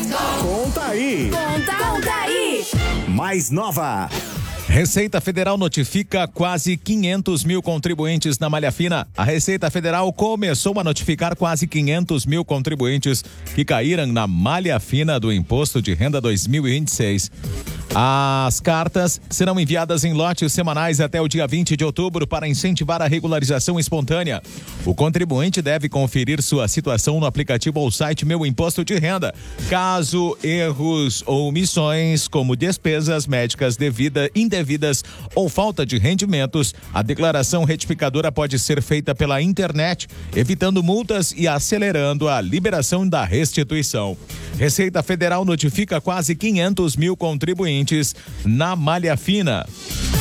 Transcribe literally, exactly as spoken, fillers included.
Conta aí. Conta, conta aí. Mais nova. Receita Federal notifica quase quinhentos mil contribuintes na malha fina. A Receita Federal começou a notificar quase quinhentos mil contribuintes que caíram na malha fina do Imposto de Renda dois mil e vinte e seis. As cartas serão enviadas em lotes semanais até o dia vinte de outubro para incentivar a regularização espontânea. O contribuinte deve conferir sua situação no aplicativo ou site Meu Imposto de Renda. Caso erros ou omissões, como despesas médicas devida, indevidas ou falta de rendimentos, a declaração retificadora pode ser feita pela internet, evitando multas e acelerando a liberação da restituição. Receita Federal notifica quase quinhentos mil contribuintes na malha fina.